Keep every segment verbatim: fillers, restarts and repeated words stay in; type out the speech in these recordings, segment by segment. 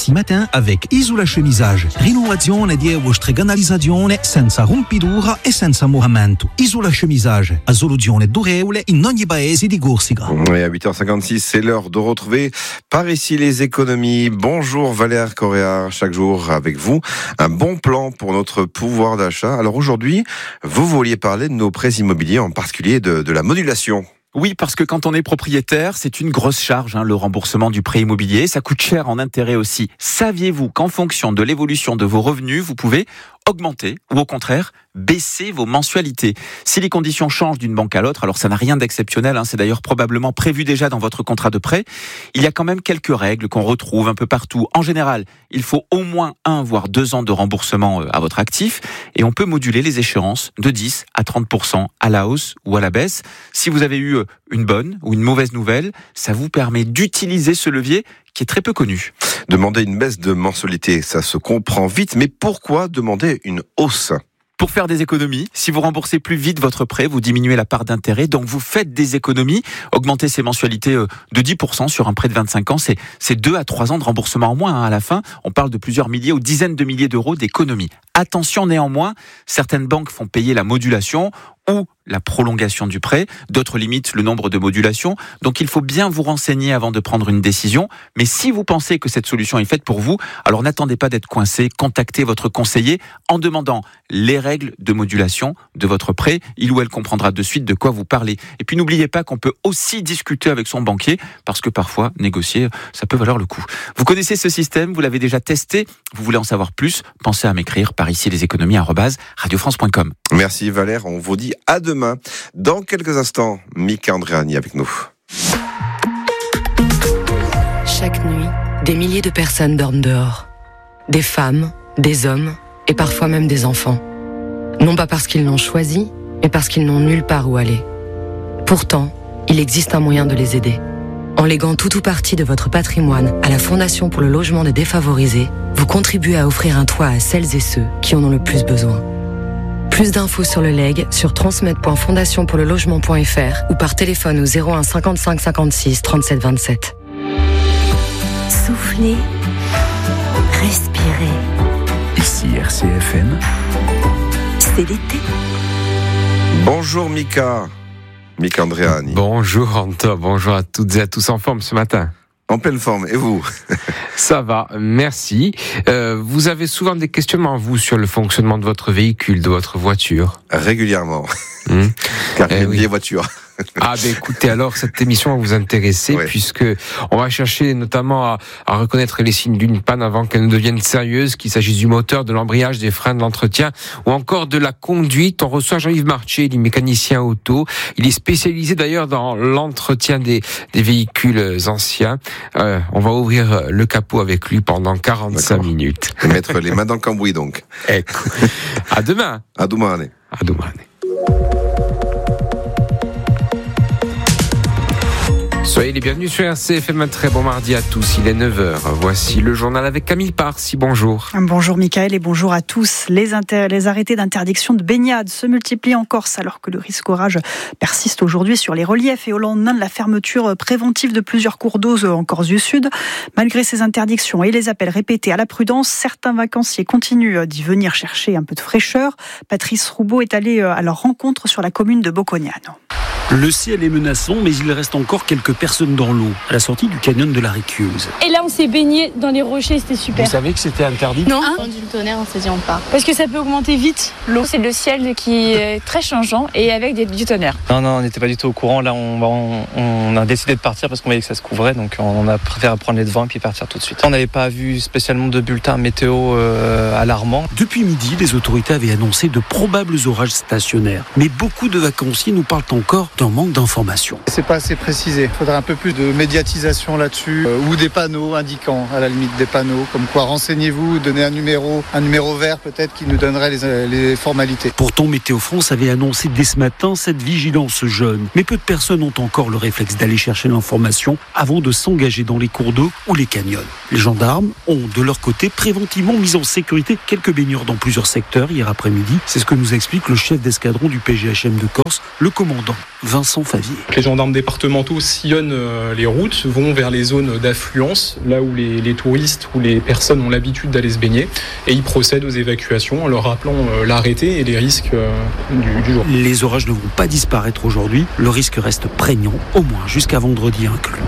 Marchi Matin avec Isola Chemisage. Rinnovazione di vostre canalizzazione senza rompitura e senza moramento. Isola Chemisage, a soluzione durevole in ogni paese di Corsica. Et à huit heures cinquante-six, c'est l'heure de retrouver par ici les économies. Bonjour Valère Correa, chaque jour avec vous, un bon plan pour notre pouvoir d'achat. Alors aujourd'hui, vous vouliez parler de nos prêts immobiliers, en particulier de, de la modulation. Oui, parce que quand on est propriétaire, c'est une grosse charge, hein, le remboursement du prêt immobilier. Ça coûte cher en intérêt aussi. Saviez-vous qu'en fonction de l'évolution de vos revenus, vous pouvez augmenter ou au contraire baisser vos mensualités? Si les conditions changent d'une banque à l'autre, alors ça n'a rien d'exceptionnel, hein, c'est d'ailleurs probablement prévu déjà dans votre contrat de prêt. Il y a quand même quelques règles qu'on retrouve un peu partout. En général, il faut au moins un voire deux ans de remboursement à votre actif et on peut moduler les échéances de dix à trente pour cent à la hausse ou à la baisse. Si vous avez eu une bonne ou une mauvaise nouvelle, ça vous permet d'utiliser ce levier qui est très peu connu. Demander une baisse de mensualité, ça se comprend vite, mais pourquoi demander une hausse ? Pour faire des économies, si vous remboursez plus vite votre prêt, vous diminuez la part d'intérêt, donc vous faites des économies. Augmenter ses mensualités de dix pour cent sur un prêt de vingt-cinq ans, c'est, c'est deux à trois ans de remboursement en moins. Hein. À la fin, on parle de plusieurs milliers ou dizaines de milliers d'euros d'économies. Attention néanmoins, certaines banques font payer la modulation ou la prolongation du prêt, d'autres limitent le nombre de modulations, donc il faut bien vous renseigner avant de prendre une décision, mais si vous pensez que cette solution est faite pour vous, alors n'attendez pas d'être coincé, contactez votre conseiller en demandant les règles de modulation de votre prêt, il ou elle comprendra de suite de quoi vous parlez. Et puis n'oubliez pas qu'on peut aussi discuter avec son banquier, parce que parfois, négocier, ça peut valoir le coup. Vous connaissez ce système, vous l'avez déjà testé, vous voulez en savoir plus, pensez à m'écrire par ici les économies arobase radio france point com. Merci Valère, on vous dit à demain. Dans quelques instants, Mika Andréani avec nous. Chaque nuit, des milliers de personnes dorment dehors. Des femmes, des hommes et parfois même des enfants. Non pas parce qu'ils l'ont choisi, mais parce qu'ils n'ont nulle part où aller. Pourtant, il existe un moyen de les aider. En léguant tout ou partie de votre patrimoine à la Fondation pour le logement des défavorisés, vous contribuez à offrir un toit à celles et ceux qui en ont le plus besoin. Plus d'infos sur le legs sur transmettre point fondation pour le logement point f r ou par téléphone au zéro un cinquante-cinq cinquante-six trente-sept vingt-sept. Soufflez, respirez. Ici R C F M. C'est l'été. Bonjour Mika. Mika Andréani. Bonjour Anto, bonjour à toutes et à tous en forme ce matin. En pleine forme, et vous ? Ça va, merci. Euh, vous avez souvent des questionnements, vous, sur le fonctionnement de votre véhicule, de votre voiture ? Régulièrement. Mmh. Car eh j'ai une oui. vieille voiture. Ah ben écoutez, alors cette émission va vous intéresser, ouais. puisque on va chercher notamment à, à reconnaître les signes d'une panne avant qu'elle ne devienne sérieuse, qu'il s'agisse du moteur, de l'embrayage, des freins, de l'entretien ou encore de la conduite. On reçoit Jean-Yves Marché, il est mécanicien auto. Il est spécialisé d'ailleurs dans l'entretien des, des véhicules anciens. Euh, on va ouvrir le capot avec lui pendant quarante-cinq D'accord. minutes. Et mettre les mains dans le cambouis donc. Ecco. À demain. À demain. À demain. Soyez les bienvenus sur R C F M, un très bon mardi à tous, il est neuf heures. Voici le journal avec Camille Parsi, bonjour. Bonjour Mickaël et bonjour à tous. Les, inter- les arrêtés d'interdiction de baignade se multiplient en Corse alors que le risque orage persiste aujourd'hui sur les reliefs et au lendemain de la fermeture préventive de plusieurs cours d'eau en Corse du Sud. Malgré ces interdictions et les appels répétés à la prudence, certains vacanciers continuent d'y venir chercher un peu de fraîcheur. Patrice Roubaud est allé à leur rencontre sur la commune de Boccognano. Le ciel est menaçant, mais il reste encore quelques personnes dans l'eau, à la sortie du canyon de la Récuse. Et là, on s'est baigné dans les rochers, c'était super. Vous savez que c'était interdit ? Non, Quand du tonnerre, on s'est dit on part. parce que ça peut augmenter vite l'eau. C'est le ciel qui est très changeant et avec des, du tonnerre. Non, non, on n'était pas du tout au courant. Là, on, on, on a décidé de partir parce qu'on voyait que ça se couvrait, donc on a préféré prendre les devants et puis partir tout de suite. On n'avait pas vu spécialement de bulletin météo euh, alarmant. Depuis midi, les autorités avaient annoncé de probables orages stationnaires. Mais beaucoup de vacanciers nous parlent encore d'un manque d'informations. C'est pas assez précisé. Il faudrait un peu plus de médiatisation là-dessus, euh, ou des panneaux indiquant, à la limite des panneaux, comme quoi renseignez-vous, donnez un numéro, un numéro vert peut-être qui nous donnerait les, les formalités. Pourtant, Météo France avait annoncé dès ce matin cette vigilance jaune. Mais peu de personnes ont encore le réflexe d'aller chercher l'information avant de s'engager dans les cours d'eau ou les canyons. Les gendarmes ont, de leur côté, préventivement mis en sécurité quelques baigneurs dans plusieurs secteurs hier après-midi. C'est ce que nous explique le chef d'escadron du P G H M de Corse, le commandant Vincent Favier. Les gendarmes départementaux sillonnent les routes, vont vers les zones d'affluence, là où les, les touristes ou les personnes ont l'habitude d'aller se baigner, et ils procèdent aux évacuations en leur rappelant l'arrêté et les risques du, du jour. Les orages ne vont pas disparaître aujourd'hui, le risque reste prégnant, au moins jusqu'à vendredi inclus.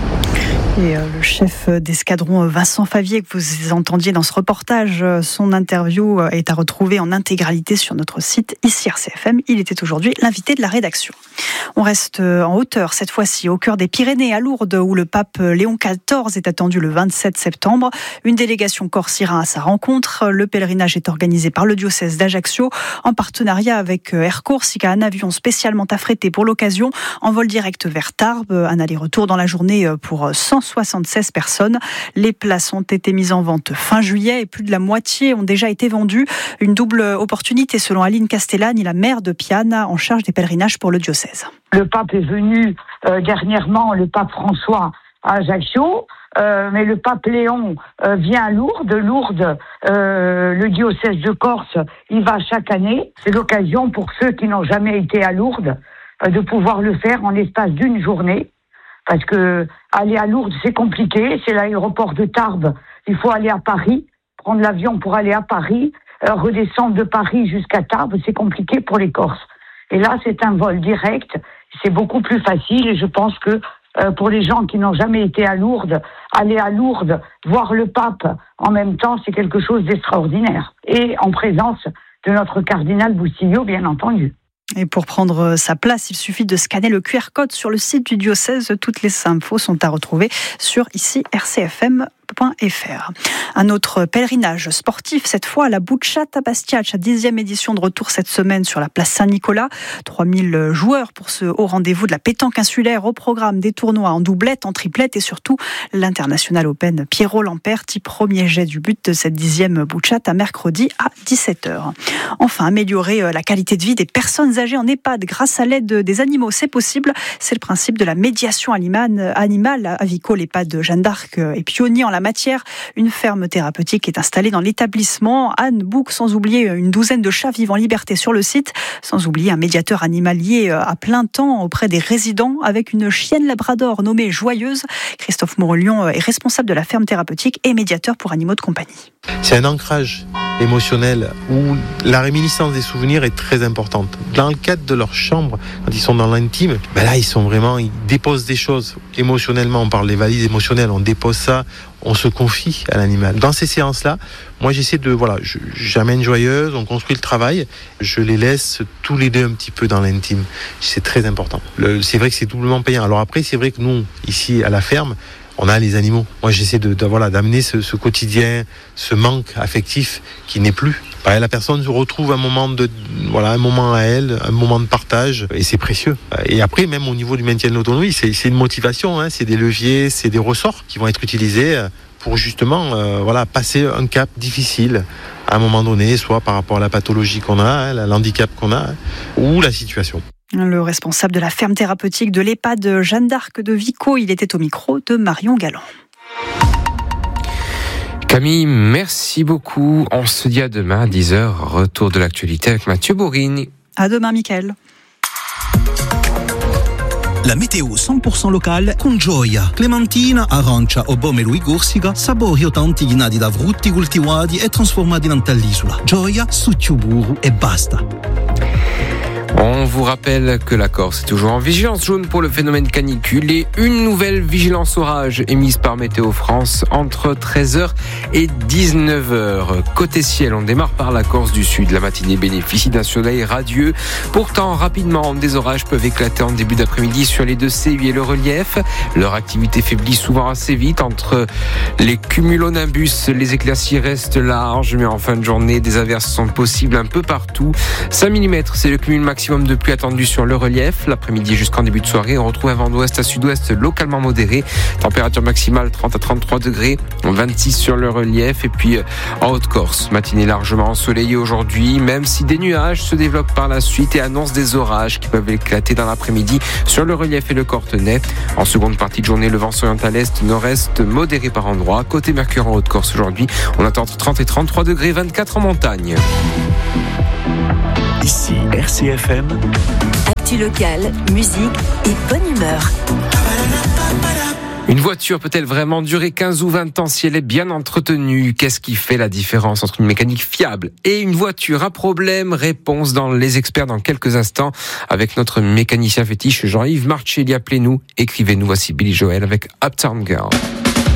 Et euh, le chef d'escadron Vincent Favier, que vous entendiez dans ce reportage, son interview est à retrouver en intégralité sur notre site ici R C F M. Il était aujourd'hui l'invité de la rédaction. On reste en hauteur cette fois-ci, au cœur des Pyrénées, à Lourdes, où le pape Léon quatorze est attendu le vingt-sept septembre. Une délégation corse ira à sa rencontre. Le pèlerinage est organisé par le diocèse d'Ajaccio en partenariat avec Air Corsica, un avion spécialement affrété pour l'occasion, en vol direct vers Tarbes. Un aller-retour dans la journée pour cent soixante-seize personnes. Les places ont été mises en vente fin juillet et plus de la moitié ont déjà été vendues. Une double opportunité selon Aline Castellani, la maire de Piane, en charge des pèlerinages pour le diocèse. Le pape est venu euh, dernièrement, le pape François, à Ajaccio, euh, mais le pape Léon euh, vient à Lourdes. Lourdes, euh, le diocèse de Corse, il va chaque année. C'est l'occasion pour ceux qui n'ont jamais été à Lourdes euh, de pouvoir le faire en l'espace d'une journée. Parce que aller à Lourdes, c'est compliqué. C'est l'aéroport de Tarbes. Il faut aller à Paris, prendre l'avion pour aller à Paris, euh, redescendre de Paris jusqu'à Tarbes. C'est compliqué pour les Corses. Et là, c'est un vol direct. C'est beaucoup plus facile. Et je pense que euh, pour les gens qui n'ont jamais été à Lourdes, aller à Lourdes, voir le pape en même temps, c'est quelque chose d'extraordinaire. Et en présence de notre cardinal Bustillo, bien entendu. Et pour prendre sa place, il suffit de scanner le Q R code sur le site du diocèse. Toutes les infos sont à retrouver sur ici r c f m point f r. Un autre pèlerinage sportif, cette fois à la Boucciata Bastiac, dixième édition de retour cette semaine sur la place Saint-Nicolas. trois mille joueurs pour ce haut rendez-vous de la pétanque insulaire, au programme des tournois en doublette, en triplette et surtout l'International Open Pierrot Lamperti, premier jet du but de cette dixième Boucciata mercredi à dix-sept heures. Enfin, améliorer la qualité de vie des personnes âgées en EHPAD grâce à l'aide des animaux, c'est possible. C'est le principe de la médiation animale. Avico, l'EHPAD Jeanne d'Arc est pionnier en la matière. Une ferme thérapeutique est installée dans l'établissement. Anne Bouc, sans oublier une douzaine de chats vivent en liberté sur le site, sans oublier un médiateur animalier à plein temps auprès des résidents avec une chienne labrador nommée Joyeuse. Christophe Morelion est responsable de la ferme thérapeutique et médiateur pour animaux de compagnie. C'est un ancrage émotionnel où la réminiscence des souvenirs est très importante. Dans le cadre de leur chambre, quand ils sont dans l'intime, ben là ils sont vraiment, ils déposent des choses émotionnellement. On parle des valises émotionnelles, on dépose ça, on se confie à l'animal. Dans ces séances-là, moi j'essaie de, voilà, je, j'amène Joyeuse, on construit le travail, je les laisse tous les deux un petit peu dans l'intime. C'est très important. Le, c'est vrai que c'est doublement payant. Alors après, c'est vrai que nous, ici à la ferme, on a les animaux. Moi, j'essaie de, de voilà, d'amener ce, ce quotidien, ce manque affectif qui n'est plus. Bah, la personne se retrouve un moment de, voilà, un moment à elle, un moment de partage, et c'est précieux. Et après, même au niveau du maintien de l'autonomie, c'est, c'est une motivation, hein, c'est des leviers, c'est des ressorts qui vont être utilisés pour justement, euh, voilà, passer un cap difficile à un moment donné, soit par rapport à la pathologie qu'on a, hein, l'handicap qu'on a, hein, ou la situation. Le responsable de la ferme thérapeutique de l'EHPAD Jeanne d'Arc de Vico, il était au micro de Marion Galland. Camille, merci beaucoup. On se dit à demain à dix heures. Retour de l'actualité avec Mathieu Bourrini. À demain, Mickaël. La météo cent pour cent locale con Gioia. Clementina, arancia o pomelo e corsica, sapori o tanti ghinati da frutti coltivati e trasformati in all'isola. Gioia, succio burro e basta. On vous rappelle que la Corse est toujours en vigilance jaune pour le phénomène canicule et une nouvelle vigilance orage émise par Météo France entre treize heures et dix-neuf heures. Côté ciel, on démarre par la Corse du Sud. La matinée bénéficie d'un soleil radieux. Pourtant, rapidement, des orages peuvent éclater en début d'après-midi sur les deux C U et le relief. Leur activité faiblit souvent assez vite entre les cumulonimbus. Les éclaircies restent larges, mais en fin de journée, des averses sont possibles un peu partout. cinq millimètres, c'est le cumul maximum de pluie attendu sur le relief. L'après-midi jusqu'en début de soirée, on retrouve un vent d'ouest à sud-ouest localement modéré. Température maximale trente à trente-trois degrés, vingt-six sur le relief. Et puis en Haute-Corse, matinée largement ensoleillée aujourd'hui, même si des nuages se développent par la suite et annoncent des orages qui peuvent éclater dans l'après-midi sur le relief et le Cortenay. En seconde partie de journée, le vent s'oriente à l'est, nord-est, modéré par endroits. Côté Mercure en Haute-Corse aujourd'hui, on attend entre trente et trente-trois degrés, vingt-quatre en montagne. Ici R C F M. Actu locale, musique et bonne humeur. Une voiture peut-elle vraiment durer quinze ou vingt ans si elle est bien entretenue ? Qu'est-ce qui fait la différence entre une mécanique fiable et une voiture à problème ? Réponse dans Les Experts dans quelques instants avec notre mécanicien fétiche Jean-Yves Marchelli. Appelez-nous, écrivez-nous. Voici Billy Joel avec Uptown Girl.